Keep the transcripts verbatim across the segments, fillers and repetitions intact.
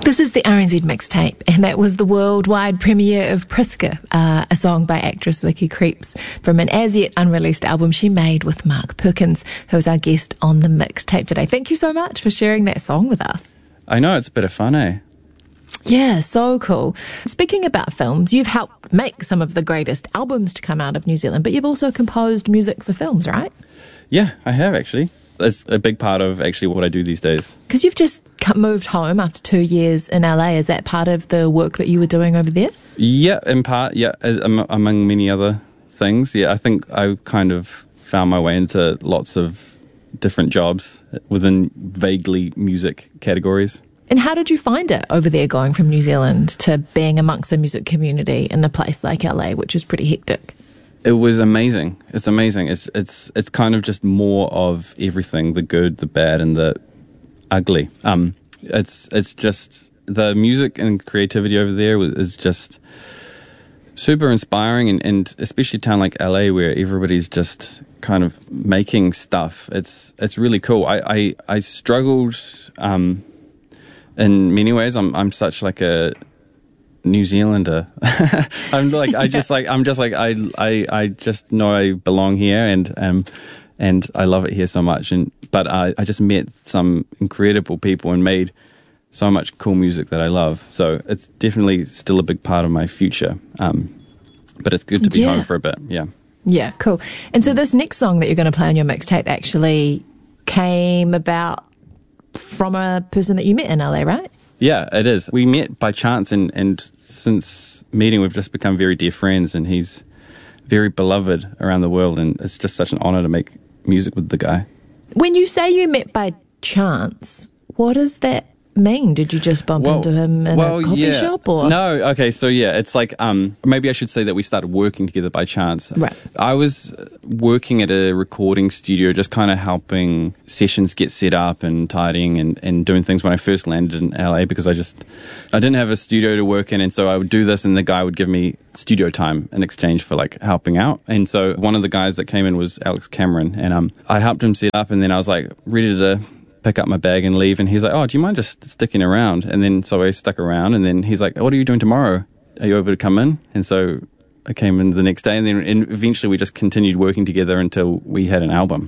This is the R N Z mixtape, and that was the worldwide premiere of Priska, uh, a song by actress Vicky Creeps from an as yet unreleased album she made with Mark Perkins, who is our guest on the mixtape today. Thank you so much for sharing that song with us. I know, it's a bit of fun, eh? Yeah, so cool. Speaking about films, you've helped make some of the greatest albums to come out of New Zealand, but you've also composed music for films, right? Yeah, I have actually. It's a big part of actually what I do these days. Because you've just moved home after two years in L A. Is that part of the work that you were doing over there? Yeah, in part, yeah, as, um, among many other things. Yeah, I think I kind of found my way into lots of different jobs within vaguely music categories. And how did you find it over there, going from New Zealand to being amongst the music community in a place like L A, which is pretty hectic? It was amazing. It's amazing. It's it's it's kind of just more of everything, the good, the bad, and the ugly. Um, it's it's just the music and creativity over there is just super inspiring, and, and especially a town like L A where everybody's just kind of making stuff. It's it's really cool. I I, I struggled um, in many ways. I'm I'm such like a New Zealander. I'm like I just like I'm just like I I I just know I belong here, and um and I love it here so much. And but I I just met some incredible people and made so much cool music that I love. So it's definitely still a big part of my future. Um, but it's good to be yeah. home for a bit. Yeah. Yeah, cool. And so this next song that you're going to play on your mixtape actually came about from a person that you met in L A, right? Yeah, it is. We met by chance, and, and since meeting, we've just become very dear friends, and he's very beloved around the world, and it's just such an honor to make music with the guy. When you say you met by chance, what does that mean? Did you just bump well, into him in well, a coffee yeah. shop? Or No, okay, so yeah, it's like, um, maybe I should say that we started working together by chance. Right. I was working at a recording studio, just kind of helping sessions get set up and tidying and, and doing things when I first landed in L A, because I just, I didn't have a studio to work in, and so I would do this and the guy would give me studio time in exchange for like helping out. And so one of the guys that came in was Alex Cameron, and um, I helped him set up, and then I was like ready to pick up my bag and leave, and he's like, oh, do you mind just sticking around? And then so I stuck around, and then he's like, what are you doing tomorrow? Are you able to come in? And so I came in the next day, and then and eventually we just continued working together until we had an album.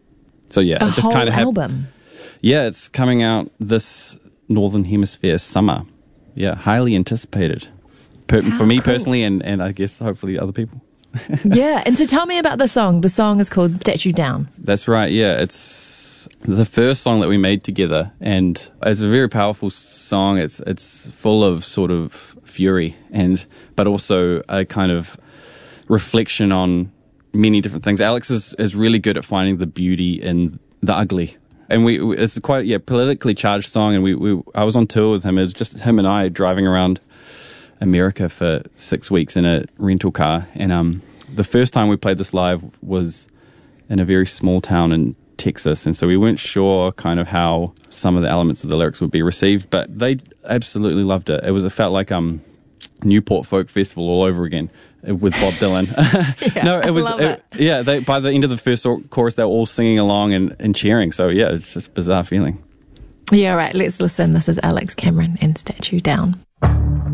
So yeah, a it just whole kind of album. Yeah, it's coming out this Northern Hemisphere summer. Yeah, highly anticipated per- for me cool. personally, and, and I guess hopefully other people. Yeah, and so tell me about the song. The song is called Statue Down. That's right, yeah, it's the first song that we made together, and it's a very powerful song. It's it's full of sort of fury, and but also a kind of reflection on many different things. Alex is, is really good at finding the beauty in the ugly, and we it's quite yeah politically charged song. And we, we I was on tour with him. It was just him and I driving around America for six weeks in a rental car, and um the first time we played this live was in a very small town in Texas, and so we weren't sure kind of how some of the elements of the lyrics would be received, but they absolutely loved it. It was it felt like um Newport Folk Festival all over again with Bob Dylan. Yeah, no, it was I love it, it. yeah. They, by the end of the first chorus, they were all singing along and, and cheering. So yeah, it's just a bizarre feeling. Yeah, right. Let's listen. This is Alex Cameron and Statue Down.